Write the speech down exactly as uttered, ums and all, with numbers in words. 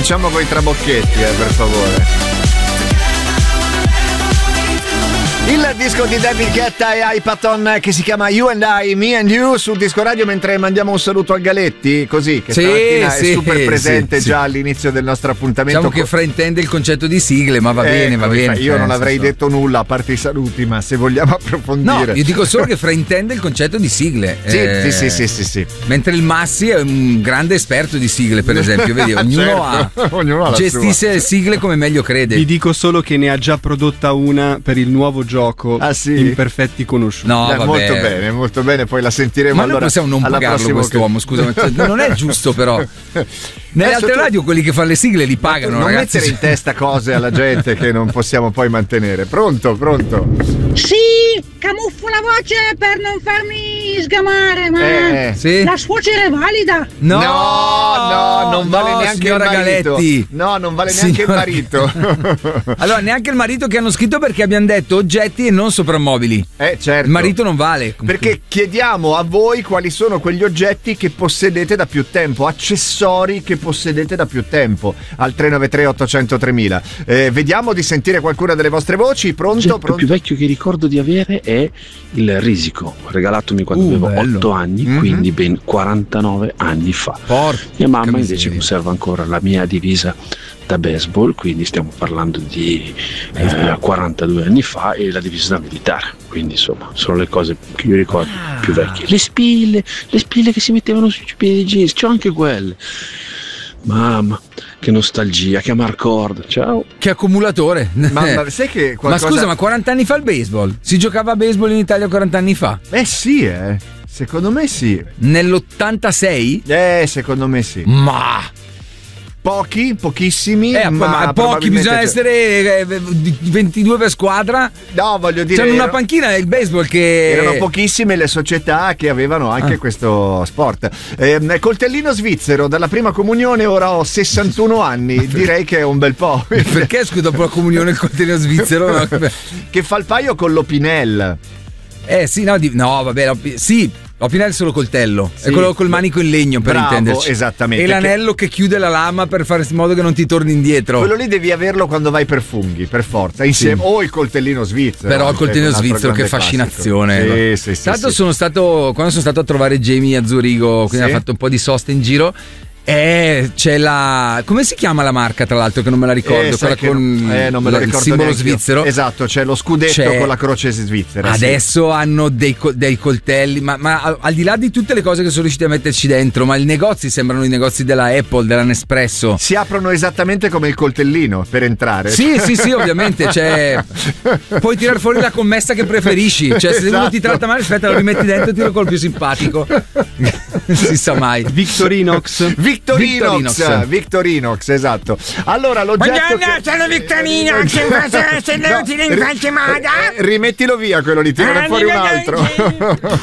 cominciamo con i trabocchetti, eh, per favore. Il disco di David Guetta e Hypaton che si chiama You and I, Me and You sul Disco Radio, mentre mandiamo un saluto al Galetti, così, che sì, stamattina sì, è super presente sì, già sì. all'inizio del nostro appuntamento. Diciamo che fraintende il concetto di sigle, ma va bene, eh, va bene. Io eh, non avrei so. detto nulla a parte i saluti, ma se vogliamo approfondire. No, io dico solo che fraintende il concetto di sigle. Sì, eh, sì, sì, sì, sì, sì. Mentre il Massi è un grande esperto di sigle, per esempio, vedi, ognuno certo, ha ognuno ha la gestisce le sigle come meglio crede. Vi dico solo che ne ha già prodotta una per il nuovo gioco ah, sì? Imperfetti Conosciuti. No, eh, vabbè. molto bene, molto bene, poi la sentiremo. Ma allora, noi possiamo non pagarlo quest'uomo, scusa, cioè, non è giusto però. Nelle Adesso altre tu... radio quelli che fanno le sigle li pagano, non ragazzi. mettere in testa cose alla gente che non possiamo poi mantenere. Pronto, pronto? Sì, camuffo la voce per non farmi sgamare, ma eh, sì? la suocera è valida? No, no, no, non vale no, neanche il signora marito. Galetti. No, non vale neanche Signora... il marito. Allora, neanche il marito che hanno scritto, perché abbiamo detto oggetti e non soprammobili. Eh, certo. Il marito non vale. Perché chiediamo a voi quali sono quegli oggetti che possedete da più tempo, accessori che possedete da più tempo, al tre nove tre ottocento tremila. Eh, vediamo di sentire qualcuna delle vostre voci. Pronto? Il pronto? più vecchio che ricordo di avere è il risico, regalatomi quando Uh, avevo bello. otto anni, Mm-hmm. quindi ben quarantanove anni fa. Porca Mia mamma invece miseria. conserva ancora la mia divisa da baseball, quindi stiamo parlando di eh, quarantadue anni fa, e la divisa da militare, quindi insomma sono le cose che io ricordo Ah. più vecchie. Le spille, le spille che si mettevano sui piedi di jeans, c'ho anche quelle. Mamma, che nostalgia, che amarcord. Ciao. Che accumulatore. Ma, ma sai che qualcosa... Ma scusa, ma quaranta anni fa il baseball? Si giocava a baseball in Italia quaranta anni fa? Eh sì, eh. Secondo me sì. Nell'ottantasei? Eh, secondo me sì. Ma... Pochi, pochissimi, Eh, ma, ma pochi, probabilmente bisogna c'è- essere eh, ventidue per squadra. No, voglio dire, C'è una erano- panchina del baseball che... erano pochissime le società che avevano anche Ah. questo sport. Eh, coltellino svizzero dalla prima comunione, ora ho sessantuno anni, direi che è un bel po'. Perché scusa, dopo la comunione il coltello svizzero? No? Che fa il paio con l'Opinel. Eh sì, no, di- no vabbè, l'Op- sì, l'Opinel è solo coltello, Sì. è quello col manico in legno, per Bravo, intenderci. esattamente. E l'anello che... chiude la lama per fare in modo che non ti torni indietro. Quello lì devi averlo quando vai per funghi, per forza, insieme, o il coltellino svizzero. Però il anche, coltellino un altro svizzero, che grande fascinazione. classico. Sì, sì, Tra l'altro sì, sono stato, quando sono stato a trovare Jamie a Zurigo, quindi Sì. ha fatto un po' di sosta in giro. Eh, c'è la. Come si chiama la marca, tra l'altro, che non me la ricordo? Eh, sai quella che con non- eh, non me lo il ricordo simbolo neanche io. svizzero. Esatto, c'è lo scudetto C'è- con la croce svizzera. sì. Adesso hanno dei, co- dei coltelli, ma, ma al al di là di tutte le cose che sono riusciti a metterci dentro, ma i negozi sembrano i negozi della Apple, della Nespresso. Si aprono esattamente come il coltellino per entrare. Sì, sì, sì, ovviamente. Cioè, puoi tirar fuori la commessa che preferisci. Cioè, se uno ti Esatto. tratta male, aspetta, lo rimetti dentro e tiro col più simpatico. Si sa mai. Victorinox. Victorinox, Victorinox. Victorinox, esatto. Allora, l'oggetto Buongiorno, che... sono Victorino, che cosa se ne No, utile in ri- qualche modo? eh, rimettilo via quello lì, tirane Ah, fuori un mi altro.